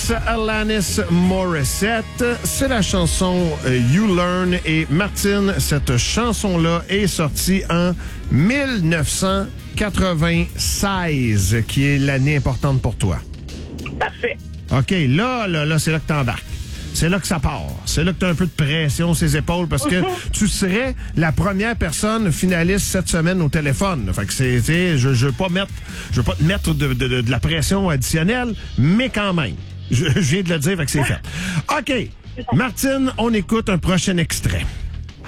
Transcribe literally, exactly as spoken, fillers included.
Miss Alanis Morissette. C'est la chanson You Learn. Et Martine, cette chanson-là est sortie en dix-neuf cent quatre-vingt-seize, qui est l'année importante pour toi. Parfait. OK, là, là, là, c'est là que t'embarques. C'est là que ça part. C'est là que tu as un peu de pression sur ses épaules parce que tu serais la première personne finaliste cette semaine au téléphone. Fait que c'est, tu sais, je, je veux pas mettre, je veux pas te mettre de, de, de, de la pression additionnelle, mais quand même. Je, je viens de le dire, fait que c'est fait. OK. Martine, on écoute un prochain extrait.